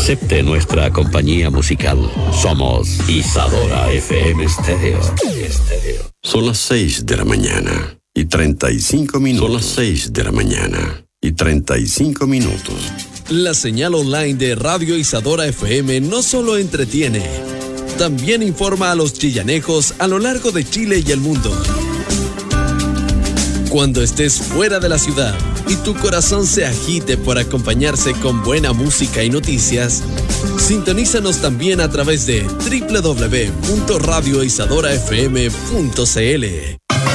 Acepte nuestra compañía musical. Somos Isadora FM Stereo. Son las 6 de la mañana y 35 minutos. Son las 6 de la mañana y 35 minutos. La señal online de Radio Isadora FM no solo entretiene, también informa a los chillanejos a lo largo de Chile y el mundo. Cuando estés fuera de la ciudad y tu corazón se agite por acompañarse con buena música y noticias, sintonízanos también a través de www.radioisadorafm.cl.